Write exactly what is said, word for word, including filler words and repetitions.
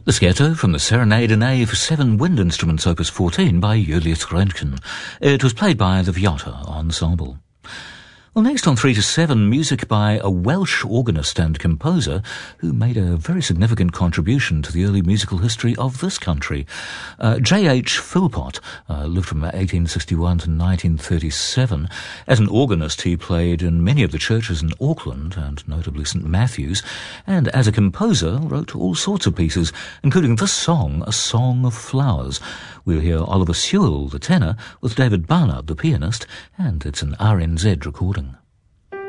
The scherzo from the Serenade in A for seven wind instruments, opus fourteen, by Julius Röntgen. It was played by the Viotta Ensemble. Well, next on three to seven, music by a Welsh organist and composer who made a very significant contribution to the early musical history of this country. Uh, J H Philpott uh, lived from eighteen sixty-one to nineteen thirty-seven. As an organist, he played in many of the churches in Auckland, and notably St Matthew's, and as a composer wrote all sorts of pieces, including this song, A Song of Flowers. We'll hear Oliver Sewell, the tenor, with David Barnard, the pianist, and it's an R N Z recording.